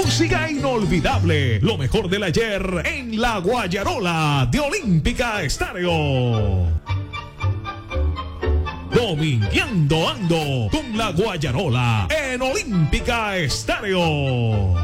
música inolvidable, lo mejor del ayer en La Guayarola de Olímpica Estéreo. Domingueando ando con La Guayarola en Olímpica Estéreo.